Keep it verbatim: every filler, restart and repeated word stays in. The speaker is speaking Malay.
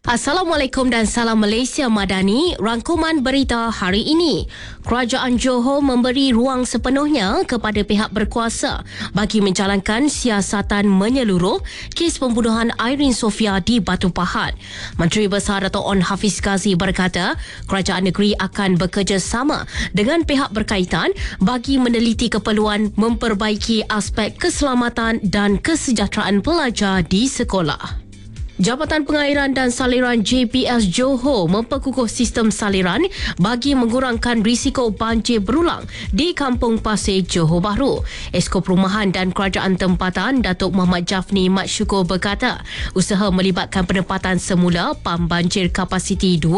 Assalamualaikum dan salam Malaysia Madani. Rangkuman berita hari ini. Kerajaan Johor memberi ruang sepenuhnya kepada pihak berkuasa bagi menjalankan siasatan menyeluruh kes pembunuhan Irene Sofia di Batu Pahat. Menteri Besar Dato' On Hafiz Ghazi berkata, kerajaan negeri akan bekerjasama dengan pihak berkaitan bagi meneliti keperluan memperbaiki aspek keselamatan dan kesejahteraan pelajar di sekolah. Jabatan Pengairan dan Saliran J P S Johor memperkukuh sistem saliran bagi mengurangkan risiko banjir berulang di Kampung Pasir Johor Bahru. Esko Perumahan dan Kerajaan Tempatan Datuk Muhammad Jafni Mat Syukur berkata, usaha melibatkan penempatan semula pam banjir kapasiti